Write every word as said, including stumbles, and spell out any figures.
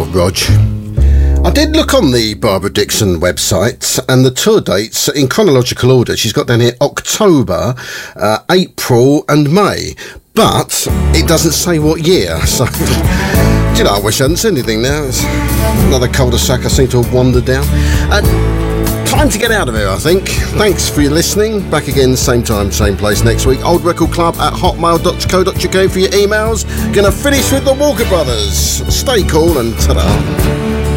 Rog. I did look on the Barbara Dickson website and the tour dates in chronological order. She's got down here October, uh, April and May, but it doesn't say what year. So, do you know, I wish I hadn't said anything now. It's another cul-de-sac I seem to have wandered down. Uh, time to get out of here, I think. Thanks for your listening. Back again, same time, same place next week. Old Record Club at hotmail dot co dot uk for your emails. Gonna finish with the Walker Brothers. Stay cool and ta-da.